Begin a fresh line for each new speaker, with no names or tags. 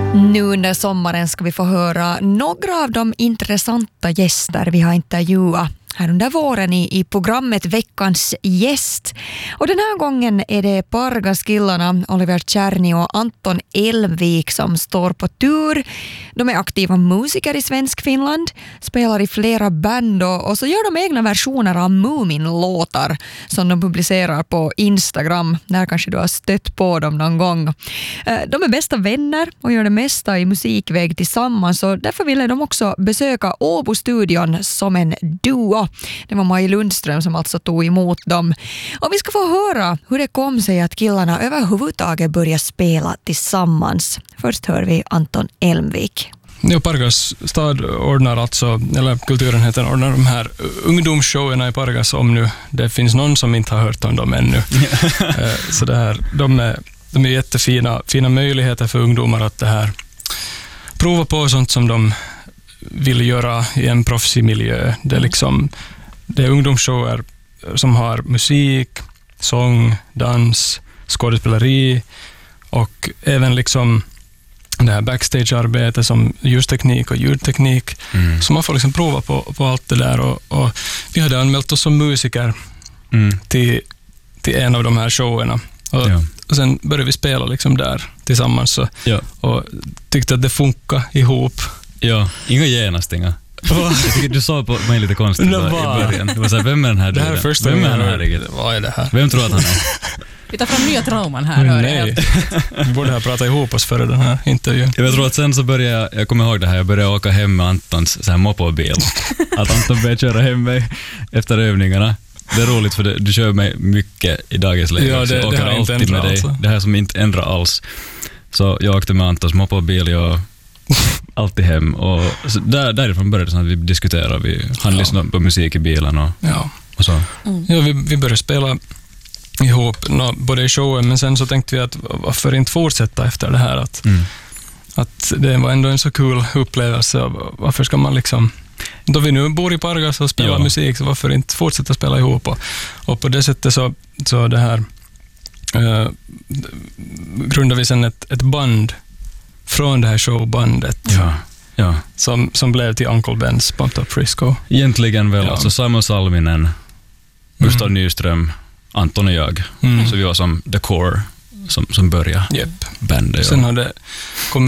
Nu under sommaren ska vi få höra några av de intressanta gäster vi har intervjuat här under våren i programmet Veckans gäst. Och den här gången är det Pargas-killarna Oliver Czerny och Anton Elmvik som står på tur. De är aktiva musiker i svensk Finland, spelar i flera band och så gör de egna versioner av Moomin-låtar som de publicerar på Instagram. Där kanske du har stött på dem någon gång. De är bästa vänner och gör det mesta i musikväg tillsammans, och därför ville de också besöka Åbo-studion som en duo. Det var Maj Lundström som alltså tog emot dem. Och vi ska få höra hur det kom sig att killarna överhuvudtaget började spela tillsammans. Först hör vi Anton Elmvik.
Ja, Pargas stad ordnar alltså, eller kulturenheten ordnar de här ungdomsshowerna i Pargas, om nu det finns någon som inte har hört om dem ännu. Så det här, de är jättefina möjligheter för ungdomar att det här prova på sånt som de vill göra i en proffsig miljö. Det är ungdomsshower som har musik, sång, dans, skådespeleri och även liksom det här backstagearbete som ljusteknik och ljudteknik. Så man får liksom prova på allt det där, och vi hade anmält oss som musiker till en av de här showerna. Och sen började vi spela liksom där tillsammans och tyckte att det funkar ihop.
Ja, inga genastingar. Jag tycker du sa på mig lite konstigt i början. Det var så här, vem är den här?
Det här är första
vem är den
här? Vad är det här?
Vem tror att han är?
Vi tar fram nya trauman här.
Nej, vi borde ha pratat ihop oss före den här intervjun.
Jag tror att sen så började jag kommer ihåg det här, jag började åka hem med Antons så här moppobil. Att Anton började köra hem mig efter övningarna. Det är roligt för du kör mig mycket i dagens läge.
Ja, det
åker
har inte
alltid med dig.
Alltså.
Det här som inte ändrar alls. Så jag åkte med Antons moppobil och alltid hem, och så därifrån började det så att vi diskuterade, han lyssnade på musik i bilen och så.
Ja, vi började spela ihop både i showen, men sen så tänkte vi att varför inte fortsätta efter det här, att det var ändå en så kul upplevelse. Varför ska man liksom, då vi nu bor i Pargas och spelar musik, så varför inte fortsätta spela ihop, och på det sättet så det här grundade vi sen ett band från det här showbandet som blev till Uncle Ben's Pumped Up Frisco.
Egentligen väl, alltså Samuel Salminen, Gustav Nyström, Anton och jag. Så vi var som the core som började bandet.
Sen har det kommit